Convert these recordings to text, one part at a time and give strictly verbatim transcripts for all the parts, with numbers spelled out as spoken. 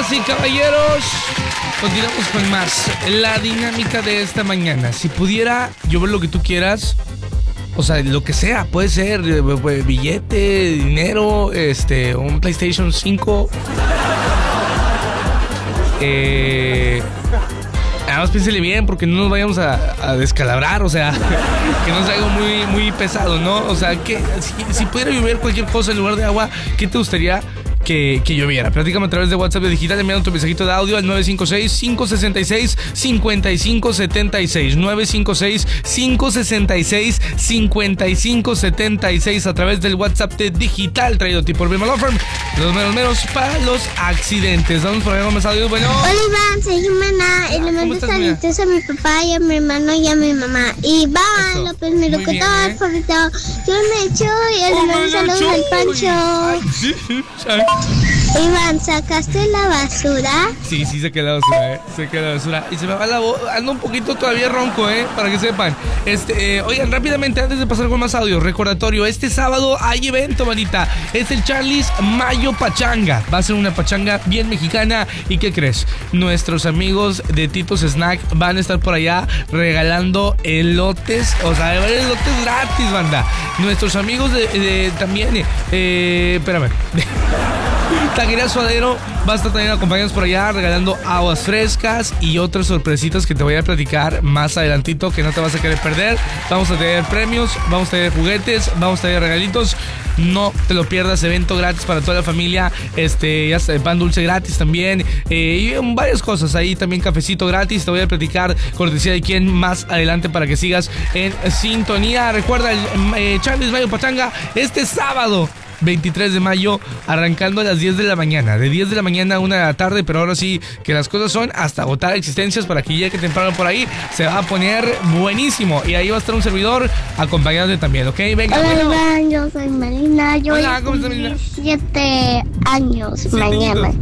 Damas y caballeros, continuamos con más. La dinámica de esta mañana. Si pudiera yo ver lo que tú quieras, o sea, lo que sea, puede ser billete, dinero, este, un PlayStation cinco. Eh, nada más piénsele bien porque no nos vayamos a, a descalabrar, o sea, que no sea algo muy, muy pesado, ¿no? O sea, que si, si pudiera llover cualquier cosa en lugar de agua, ¿qué te gustaría que, que lloviera? Platícame a través de WhatsApp de Digital, enviando tu mensajito de audio al nueve cinco seis, cinco seis seis, cinco cinco siete seis, nueve cinco seis, cinco seis seis, cinco cinco siete seis a través del WhatsApp de Digital, traído a ti por Bima Law Firm, los meros meros para los accidentes. Vamos por ahí más audio. Bueno, hola Iván, soy Jimena y le mando saludos a mi papá y a mi hermano y a mi mamá. Iván López, mi locutor favorito. Yo me echo y le mando saludos al Pancho. Ay, sí, ay. Iván, ¿sacaste la basura? Sí, sí, saqué la basura, eh. Saqué la basura. Y se me va la voz. Ando un poquito todavía ronco, eh. Para que sepan. Este, eh, oigan, rápidamente, antes de pasar con más audio, recordatorio: este sábado hay evento, manita. Es el Charlie's Mayo Pachanga. Va a ser una pachanga bien mexicana. ¿Y qué crees? Nuestros amigos de Tito's Snack van a estar por allá regalando elotes. O sea, va a haber elotes gratis, banda. Nuestros amigos de, de también, eh, eh espérame. Taquería Suadero va a estar también acompañados por allá regalando aguas frescas y otras sorpresitas que te voy a platicar más adelantito, que no te vas a querer perder. Vamos a tener premios, vamos a tener juguetes, vamos a tener regalitos. No te lo pierdas, evento gratis para toda la familia. Este, ya está, pan dulce gratis también, eh, y varias cosas ahí, también cafecito gratis. Te voy a platicar cortesía de quién más adelante para que sigas en sintonía. Recuerda el eh, Charlie's Mayo Pachanga este sábado veintitrés de mayo, arrancando a las diez de la mañana, de diez de la mañana a una de la tarde, pero ahora sí que las cosas son hasta agotar existencias para que llegue temprano por ahí. Se va a poner buenísimo y ahí va a estar un servidor acompañándote también, ¿ok? Venga, hola, bueno. Iván, yo soy Marina. Yo Hola, ¿cómo estás, Marina? Siete años Siete mañana. añitos.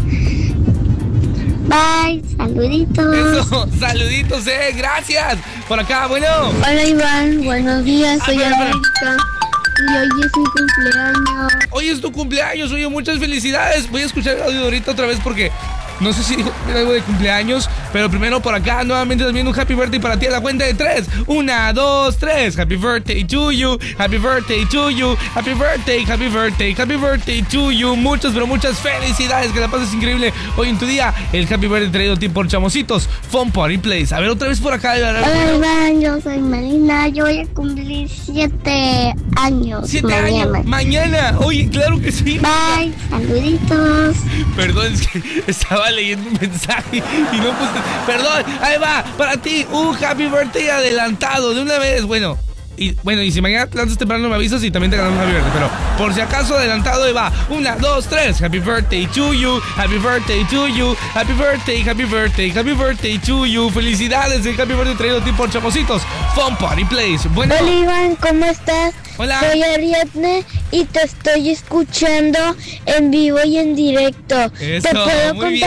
Bye, saluditos. Eso, saluditos, eh, gracias. Por acá, bueno. Hola Iván, buenos días, soy Ah, espera, espera. América y hoy es mi cumpleaños. Hoy es tu cumpleaños, oye, muchas felicidades. Voy a escuchar el audio ahorita otra vez porque no sé si dijo algo de cumpleaños, pero primero por acá nuevamente también un happy birthday para ti a la cuenta de tres. Una, dos, tres. Happy birthday to you, happy birthday to you, happy birthday, happy birthday, happy birthday to you. Muchas, pero muchas felicidades, que la pases increíble hoy en tu día. El happy birthday traído a ti por Chamositos, Fun Party Place. A ver, otra vez por acá. Hola Iván, yo soy Marina, yo voy a cumplir siete años. Siete mañana. años, mañana. Oye, claro que sí. Bye, saluditos. Perdón, es que estaba leyendo un mensaje y no puse. Perdón, ahí va, para ti, un happy birthday adelantado de una vez. Bueno, y bueno, y si mañana te lanzas temprano me avisas y también te ganas un happy birthday. Pero por si acaso adelantado, ahí va. Una, dos, tres. Happy birthday to you, happy birthday to you, happy birthday, happy birthday, happy birthday to you. Felicidades, el happy birthday traído a ti por Chamositos, Fun Party Place. Bueno. Hola Iván, ¿cómo estás? Hola. Soy Ariadne y te estoy escuchando en vivo y en directo. Eso, ¿Te puedo muy contar bien.